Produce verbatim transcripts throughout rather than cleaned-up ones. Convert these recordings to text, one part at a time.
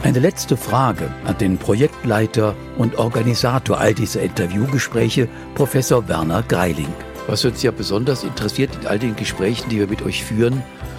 Eine letzte Frage an den Projektleiter und Organisator all dieser Interviewgespräche, Professor Werner Greiling. Was uns ja besonders interessiert in all den Gesprächen, die wir mit euch führen,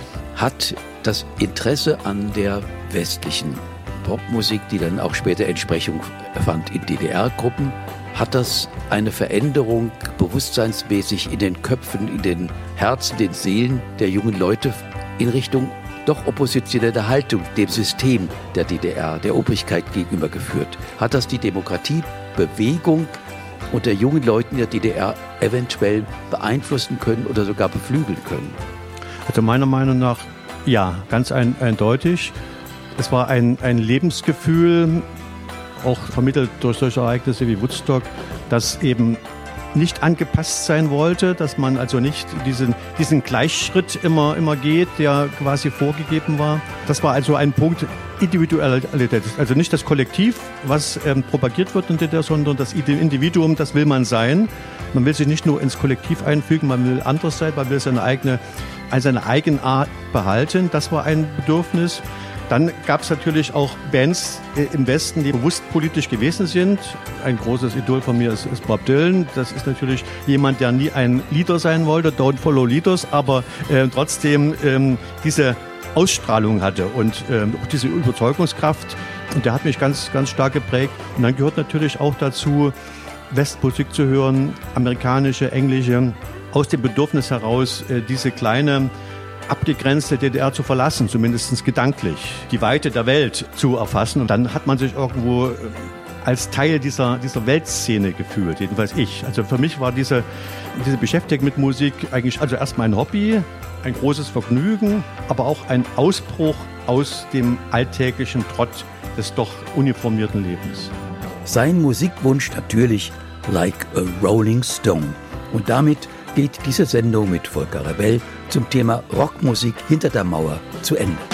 hat das Interesse an der westlichen Popmusik, die dann auch später Entsprechung fand in D D R-Gruppen, hat das eine Veränderung bewusstseinsmäßig in den Köpfen, in den Herzen, den Seelen der jungen Leute in Richtung doch oppositionelle Haltung dem System der D D R, der Obrigkeit gegenüber geführt? Hat das die Demokratiebewegung unter jungen Leuten der D D R eventuell beeinflussen können oder sogar beflügeln können? Also meiner Meinung nach ja, ganz ein, eindeutig. Es war ein, ein Lebensgefühl, auch vermittelt durch solche Ereignisse wie Woodstock, das eben nicht angepasst sein wollte, dass man also nicht diesen, diesen Gleichschritt immer, immer geht, der quasi vorgegeben war. Das war also ein Punkt Individualität, also nicht das Kollektiv, was ähm, propagiert wird in D D R, sondern das Individuum, das will man sein. Man will sich nicht nur ins Kollektiv einfügen, man will anders sein, man will seine eigene, seine Eigenart behalten. Das war ein Bedürfnis. Dann gab es natürlich auch Bands im Westen, die bewusst politisch gewesen sind. Ein großes Idol von mir ist, ist Bob Dylan. Das ist natürlich jemand, der nie ein Leader sein wollte, don't follow leaders, aber äh, trotzdem ähm, diese Ausstrahlung hatte und ähm, auch diese Überzeugungskraft. Und der hat mich ganz, ganz stark geprägt. Und dann gehört natürlich auch dazu, Westmusik zu hören, amerikanische, englische, aus dem Bedürfnis heraus, äh, diese kleine abgegrenzte D D R zu verlassen, zumindest gedanklich, die Weite der Welt zu erfassen. Und dann hat man sich irgendwo als Teil dieser, dieser Weltszene gefühlt, jedenfalls ich. Also für mich war diese, diese Beschäftigung mit Musik eigentlich also erstmal ein Hobby, ein großes Vergnügen, aber auch ein Ausbruch aus dem alltäglichen Trott des doch uniformierten Lebens. Sein Musikwunsch natürlich Like a Rolling Stone. Und damit geht diese Sendung mit Volker Rebell zum Thema Rockmusik hinter der Mauer zu Ende.